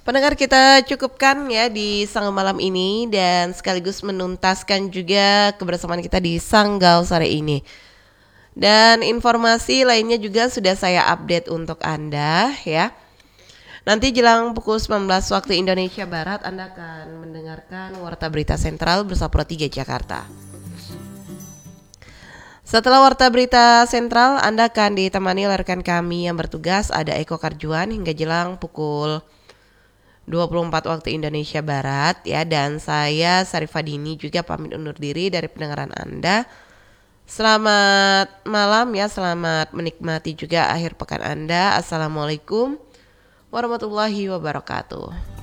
Pendengar kita cukupkan ya di Sang Malam ini dan sekaligus menuntaskan juga kebersamaan kita di Sanggau sore ini. Dan informasi lainnya juga sudah saya update untuk Anda ya. Nanti jelang pukul 19 waktu Indonesia Barat Anda akan mendengarkan Warta Berita Sentral bersama Pro 3 Jakarta. Setelah Warta Berita Sentral Anda akan ditemani oleh rekan kami yang bertugas, ada Eko Karjuan hingga jelang pukul 24 waktu Indonesia Barat ya, dan saya Sarifadini juga pamit undur diri dari pendengaran Anda. Selamat malam ya, selamat menikmati juga akhir pekan Anda. Assalamualaikum warahmatullahi wabarakatuh.